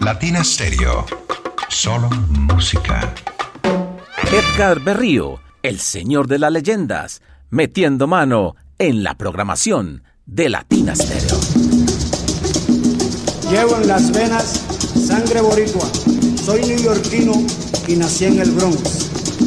Latina Stereo. Solo música. Edgar Berrío, el señor de las leyendas, metiendo mano en la programación de Latina Stereo. Llevo en las venas sangre boricua. Soy neoyorquino y nací en el Bronx.